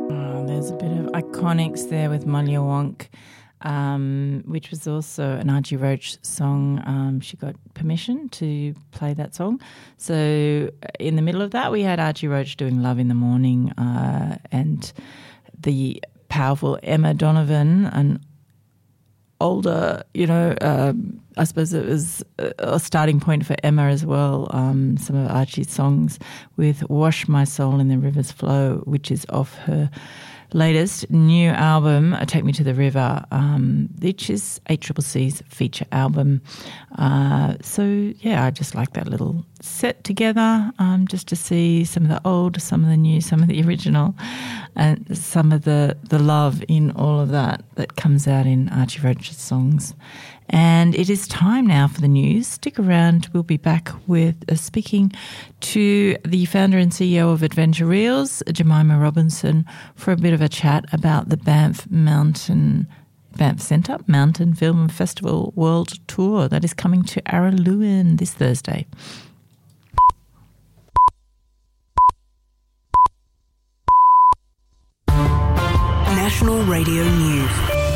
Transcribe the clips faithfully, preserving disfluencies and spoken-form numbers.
Oh, there's a bit of iconics there with Molly Wonk, um, which was also an Archie Roach song. Um, she got permission to play that song. So in the middle of that, we had Archie Roach doing Love in the Morning, uh, and the powerful Emma Donovan, an older, you know, um, I suppose it was a starting point for Emma as well, um, some of Archie's songs with Wash My Soul in the River's Flow, which is off her latest new album, Take Me to the River, um, which is A C C C's feature album. Uh, so, yeah, I just like that little set together, um, just to see some of the old, some of the new, some of the original, and some of the, the love in all of that that comes out in Archie Roach's songs. And it is time now for the news. Stick around. We'll be back with uh, speaking to the founder and C E O of Adventure Reels, Jemima Robinson, for a bit of a chat about the Banff Mountain Banff Centre Mountain Film Festival World Tour that is coming to Araluen this Thursday. National Radio News.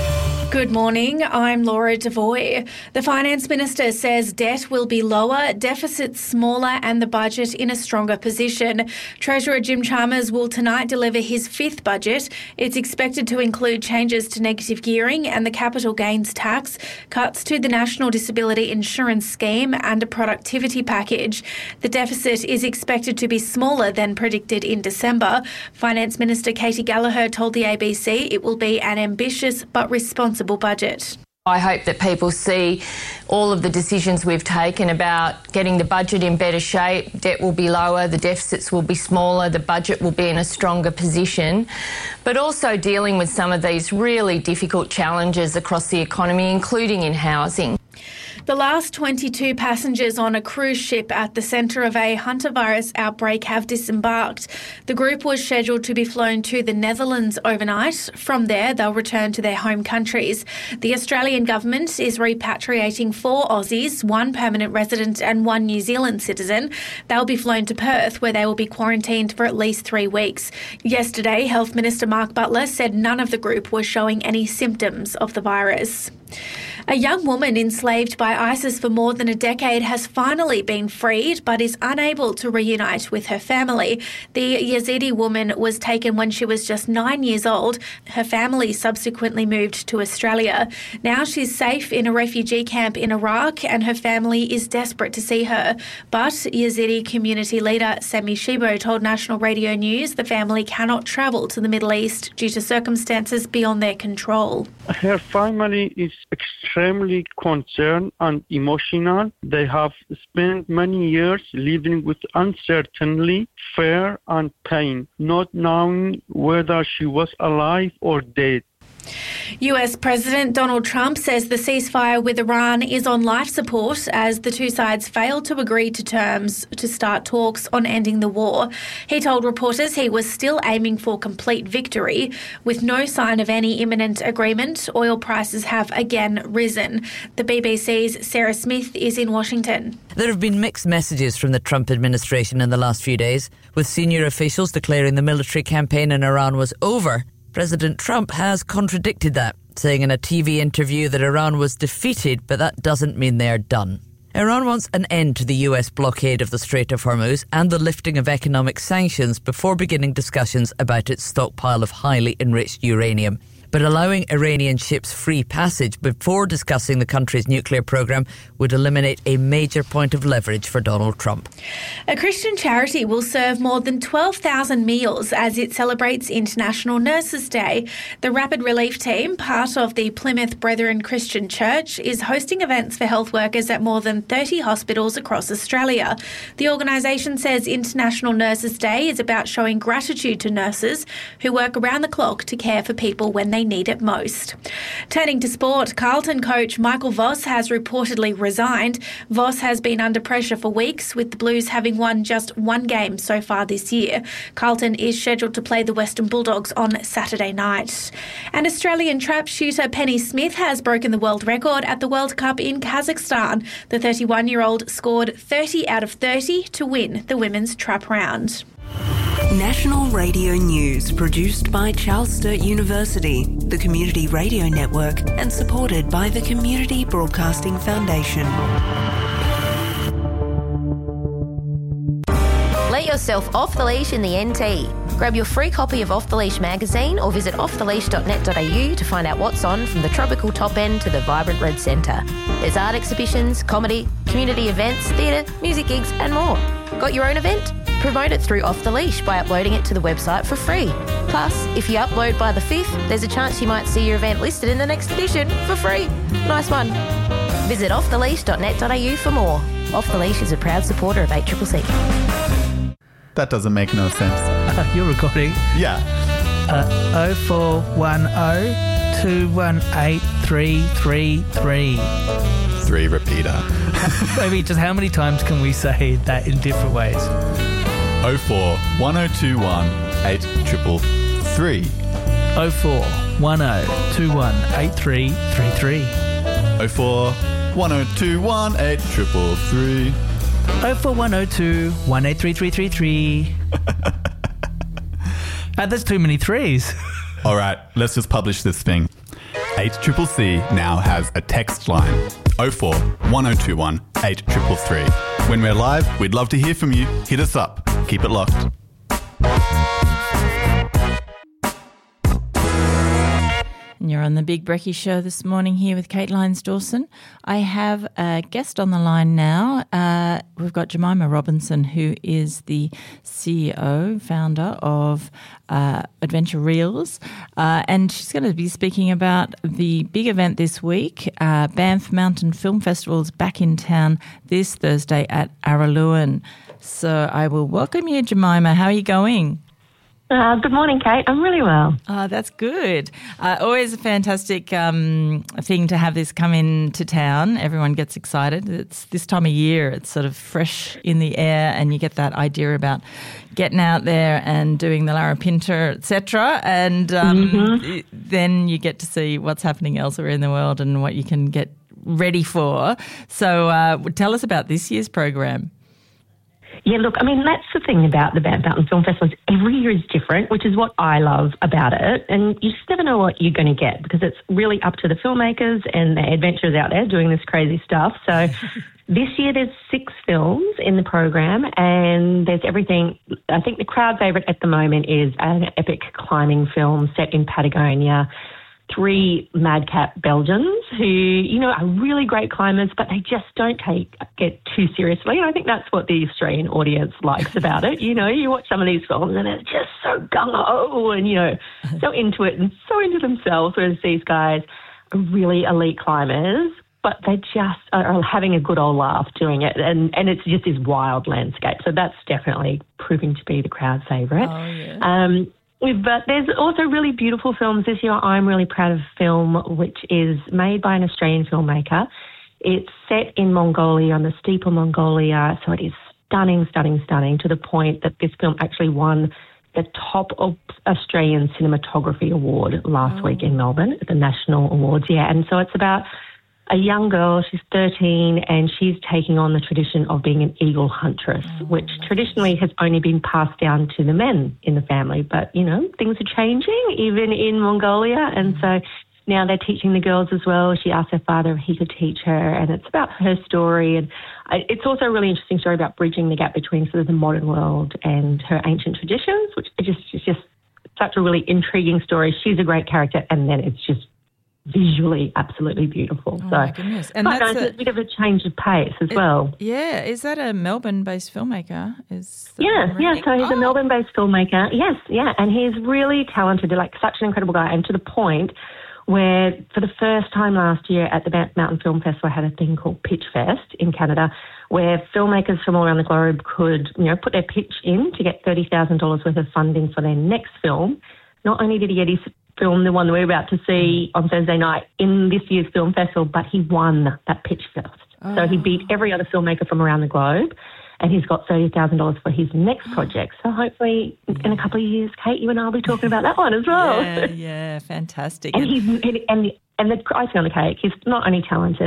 Good morning, I'm Laura Devoy. The Finance Minister says debt will be lower, deficits smaller and the budget in a stronger position. Treasurer Jim Chalmers will tonight deliver his fifth budget. It's expected to include changes to negative gearing and the capital gains tax, cuts to the National Disability Insurance Scheme and a productivity package. The deficit is expected to be smaller than predicted in December. Finance Minister Katie Gallagher told the A B C it will be an ambitious but responsible budget. I hope that people see all of the decisions we've taken about getting the budget in better shape. Debt will be lower, the deficits will be smaller, the budget will be in a stronger position, but also dealing with some of these really difficult challenges across the economy, including in housing. The last twenty-two passengers on a cruise ship at the centre of a hantavirus outbreak have disembarked. The group was scheduled to be flown to the Netherlands overnight. From there, they'll return to their home countries. The Australian government is repatriating four Aussies, one permanent resident and one New Zealand citizen. They'll be flown to Perth, where they will be quarantined for at least three weeks. Yesterday, Health Minister Mark Butler said none of the group was showing any symptoms of the virus. A young woman enslaved by ISIS for more than a decade has finally been freed but is unable to reunite with her family. The Yazidi woman was taken when she was just nine years old. Her family subsequently moved to Australia. Now she's safe in a refugee camp in Iraq and her family is desperate to see her. But Yazidi community leader Sami Shibo told National Radio News the family cannot travel to the Middle East due to circumstances beyond their control. Her family is extremely concerned and emotional. They have spent many years living with uncertainty, fear and pain, not knowing whether she was alive or dead. U S President Donald Trump says the ceasefire with Iran is on life support as the two sides failed to agree to terms to start talks on ending the war. He told reporters he was still aiming for complete victory. With no sign of any imminent agreement, oil prices have again risen. The B B C's Sarah Smith is in Washington. There have been mixed messages from the Trump administration in the last few days, with senior officials declaring the military campaign in Iran was over. President Trump has contradicted that, saying in a T V interview that Iran was defeated, but that doesn't mean they're done. Iran wants an end to the U S blockade of the Strait of Hormuz and the lifting of economic sanctions before beginning discussions about its stockpile of highly enriched uranium. But allowing Iranian ships free passage before discussing the country's nuclear program would eliminate a major point of leverage for Donald Trump. A Christian charity will serve more than twelve thousand meals as it celebrates International Nurses Day. The Rapid Relief Team, part of the Plymouth Brethren Christian Church, is hosting events for health workers at more than thirty hospitals across Australia. The organisation says International Nurses Day is about showing gratitude to nurses who work around the clock to care for people when they need it most. Turning to sport, Carlton coach Michael Voss has reportedly resigned. Voss has been under pressure for weeks, with the Blues having won just one game so far this year. Carlton is scheduled to play the Western Bulldogs on Saturday night. And Australian trap shooter Penny Smith has broken the world record at the World Cup in Kazakhstan. The thirty-one-year-old scored thirty out of thirty to win the women's trap round. National Radio News produced by Charles Sturt University, the Community Radio Network, and supported by the Community Broadcasting Foundation. Let yourself off the leash in the N T. Grab your free copy of Off the Leash magazine or visit off the leash dot net dot a u to find out what's on from the tropical top end to the vibrant red centre. There's art exhibitions, comedy, community events, theatre, music gigs and more. Got your own event? Promote it through Off the Leash by uploading it to the website for free. Plus, if you upload by the fifth, there's a chance you might see your event listed in the next edition for free. Nice one. Visit off the leash dot net dot a u for more. Off the Leash is a proud supporter of eight C C C. That doesn't make no sense. Uh, you're recording? Yeah. Uh, oh four one oh two one eight three three three. Three repeater. Maybe just how many times can we say that in different ways? oh four one oh two one eight triple three. oh four one oh two one eight three three three. oh four one oh two one eight triple three. oh four one oh two one eight three three three three. uh, there's too many threes. All right, let's just publish this thing. eight C C C now has a text line. oh four one oh two one eight three three. When we're live, we'd love to hear from you. Hit us up. Keep it locked. And you're on the Big Brekkie Show this morning here with Kate Lyons-Dawson. I have a guest on the line now. Uh, we've got Jemima Robinson, who is the C E O, founder of uh, Adventure Reels. Uh, and she's going to be speaking about the big event this week. Uh, Banff Mountain Film Festival is back in town this Thursday at Araluen. So I will welcome you, Jemima. How are you going? Uh, good morning, Kate. I'm really well. Oh, that's good. Uh, always a fantastic um, thing to have this come into town. Everyone gets excited. It's this time of year. It's sort of fresh in the air, and you get that idea about getting out there and doing the Larapinta, et cetera. And um, mm-hmm. then you get to see what's happening elsewhere in the world and what you can get ready for. So uh, tell us about this year's program. Yeah, look, I mean, that's the thing about the Banff Mountain Film Festival. Every year is different, which is what I love about it. And you just never know what you're going to get because it's really up to the filmmakers and the adventurers out there doing this crazy stuff. So this year there's six films in the program and there's everything. I think the crowd favourite at the moment is an epic climbing film set in Patagonia. Three madcap Belgians who, you know, are really great climbers, but they just don't take it too seriously. And I think that's what the Australian audience likes about it. You know, you watch some of these films and it's just so gung-ho and, you know, so into it and so into themselves, whereas these guys are really elite climbers, but they just are having a good old laugh doing it. And, and it's just this wild landscape. So that's definitely proving to be the crowd favourite. Oh, yeah. Um, But there's also really beautiful films. This year I'm really proud of a film which is made by an Australian filmmaker. It's set in Mongolia, on the steppe of Mongolia, so it is stunning, stunning, stunning, to the point that this film actually won the top of Australian Cinematography Award last oh. week in Melbourne at the National Awards. Yeah, and so it's about a young girl, she's thirteen, and she's taking on the tradition of being an eagle huntress, oh, which traditionally has only been passed down to the men in the family. But, you know, things are changing, even in Mongolia, and so now they're teaching the girls as well. She asked her father if he could teach her, and it's about her story. And it's also a really interesting story about bridging the gap between sort of the modern world and her ancient traditions, which is just, it's just such a really intriguing story. She's a great character, and then it's just visually absolutely beautiful. Oh, so my goodness. And but that's no, a, it's a bit of a change of pace as it, well. Yeah. Is that a Melbourne-based filmmaker? Is Yeah, yeah. So he's oh. a Melbourne-based filmmaker. Yes, yeah. And he's really talented, like such an incredible guy, and to the point where for the first time last year at the Mountain Film Festival, I had a thing called Pitch Fest in Canada, where filmmakers from all around the globe could, you know, put their pitch in to get thirty thousand dollars worth of funding for their next film. Not only did he get his film, the one that we're about to see on Thursday night in this year's film festival, but he won that Pitch Fest. Oh. So he beat every other filmmaker from around the globe, and he's got thirty thousand dollars for his next project. So hopefully in a couple of years, Kate, you and I will be talking about that one as well. Yeah, yeah, fantastic. and he's and, and and the icing on the cake, he's not only talented,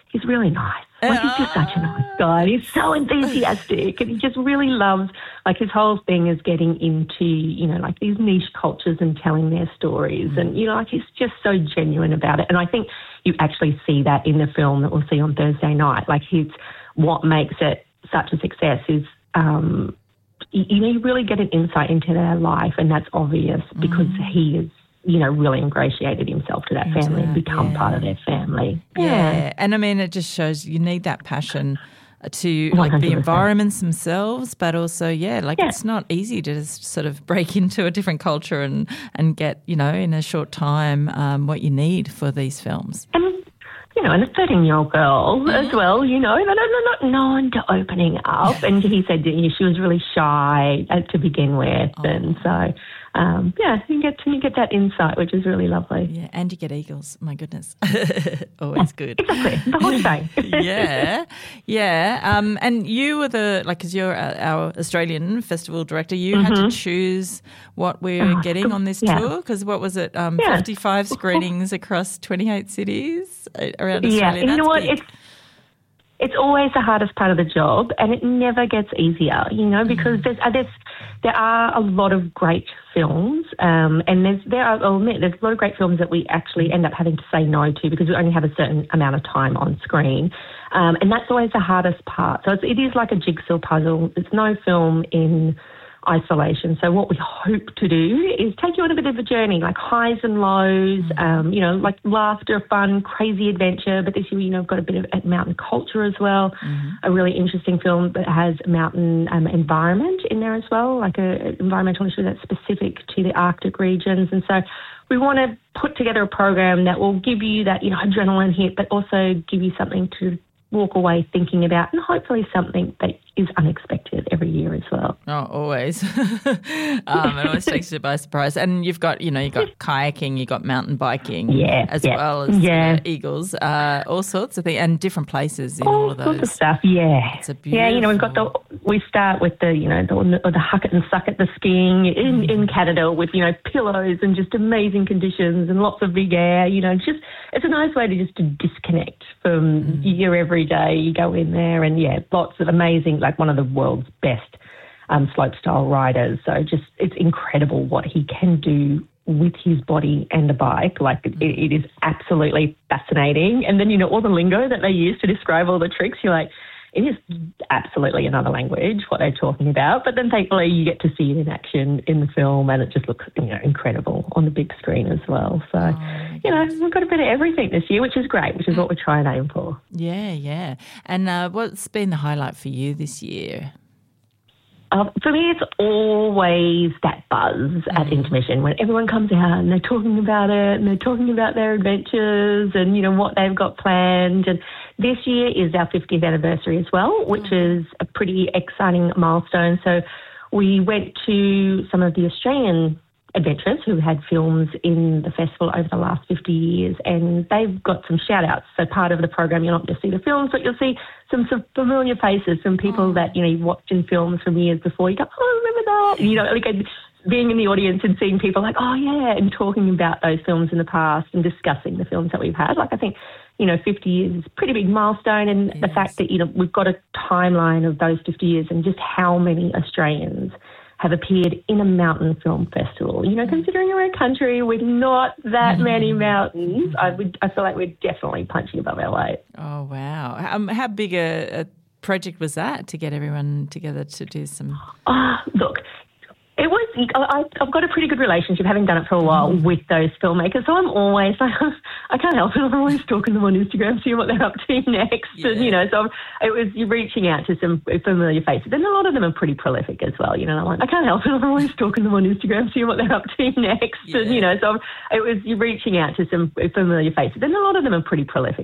he's really nice. Like, he's just such a nice guy. And he's so enthusiastic, and he just really loves, like, his whole thing is getting into, you know, like these niche cultures and telling their stories. Mm. And, you know, like, he's just so genuine about it. And I think you actually see that in the film that we'll see on Thursday night. Like, he's, what makes it such a success is, um, you, you know, you really get an insight into their life, and that's obvious because mm. he is, you know, really ingratiated himself to that family and become yeah. part of their family. Yeah. yeah. And I mean, it just shows you need that passion to like one hundred percent. The environments themselves, but also, yeah, like yeah. it's not easy to just sort of break into a different culture and, and get, you know, in a short time um, what you need for these films. And, you know, and a thirteen-year-old girl mm-hmm. as well, you know, they're not known to opening up. And he said that, you know, she was really shy to begin with. Oh. And so... Um, yeah, you get to, you get that insight, which is really lovely. Yeah, and you get eagles. My goodness, always good. Exactly, the whole thing. yeah, yeah. Um, and you were the like, because you're our Australian festival director, you mm-hmm. had to choose what we're oh, getting on this yeah. tour. Because what was it? Um, yeah. fifty-five screenings across twenty-eight cities around Australia. Yeah, That's you know what? Big. It's It's always the hardest part of the job, and it never gets easier, you know, because there's, uh, there's there are a lot of great films, um, and there's there are, I'll admit, there's a lot of great films that we actually end up having to say no to because we only have a certain amount of time on screen, um, and that's always the hardest part. So it's, it is like a jigsaw puzzle. There's no film in isolation. So what we hope to do is take you on a bit of a journey, like highs and lows, um, you know, like laughter, fun, crazy adventure. But this year, you know, we've got a bit of mountain culture as well. Mm-hmm. A really interesting film that has mountain um, environment in there as well, like an environmental issue that's specific to the Arctic regions. And so we want to put together a program that will give you that, you know, adrenaline hit, but also give you something to walk away thinking about, and hopefully something that is unexpected every year as well. Oh, always. um, it always takes you by surprise. And you've got, you know, you've got kayaking, you've got mountain biking yeah, as yeah, well as yeah. uh, eagles, uh, all sorts of things, and different places in all, all of those. All sorts of stuff, yeah. It's a beautiful... Yeah, you know, we've got the, we start with the, you know, the, the huck it and suck it, the skiing in, mm. in Canada with, you know, pillows and just amazing conditions and lots of big air, you know, just, it's a nice way to just to disconnect from mm. your every day. You go in there and, yeah, lots of amazing, like one of the world's best um, slope-style riders. So just it's incredible what he can do with his body and the bike. Like it, it is absolutely fascinating. And then, you know, all the lingo that they use to describe all the tricks, you're like, it is absolutely another language, what they're talking about. But then thankfully you get to see it in action in the film, and it just looks, you know, incredible on the big screen as well. So, oh, you know, we've got a bit of everything this year, which is great, which is what we're trying to aim for. Yeah, yeah. And uh, what's been the highlight for you this year? Uh, for me, it's always that buzz mm. at intermission when everyone comes out and they're talking about it and they're talking about their adventures and, you know, what they've got planned. And this year is our fiftieth anniversary as well, which mm. is a pretty exciting milestone. So we went to some of the Australian adventurers who had films in the festival over the last fifty years, and they've got some shout-outs. So part of the program, you'll not just see the films, but you'll see some, some familiar faces, some people oh. that, you know, you've watched in films from years before. You go, oh, remember that? And, you know, like being in the audience and seeing people like, oh, yeah, and talking about those films in the past and discussing the films that we've had. Like, I think, you know, fifty years is a pretty big milestone, and yes. the fact that, you know, we've got a timeline of those fifty years and just how many Australians have appeared in a mountain film festival. You know, considering we're a country with not that many mountains, I would, I feel like we're definitely punching above our weight. Oh, wow. Um, how big a, a project was that to get everyone together to do some... Oh, look, it was, I, I've got a pretty good relationship, having done it for a while, mm. with those filmmakers. So I'm always, I can't help it, I'm always stalking them on Instagram, seeing what they're up to next. Yeah. And, you know, so it was you're reaching out to some familiar faces. And a lot of them are pretty prolific as well. You know, I'm like, I can't help it, I'm always stalking them on Instagram, seeing what they're up to next. Yeah. And, you know, so it was you're reaching out to some familiar faces. And a lot of them are pretty prolific.